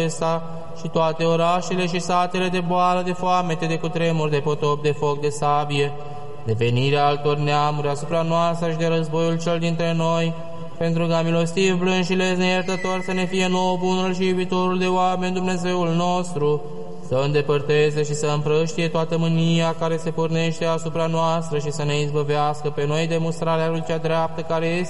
acesta și toate orașele și satele de boală, de foamete, de cutremur, de potop, de foc, de sabie, de venirea altor neamuri asupra noastră și de războiul cel dintre noi, pentru ca milostiv, blând și lezne iertător să ne fie nouă bunul și iubitorul de oameni Dumnezeul nostru, să îndepărteze și să împrăștie toată mânia care se pornește asupra noastră și să ne izbăvească pe noi de mustrarea lui cea dreaptă care este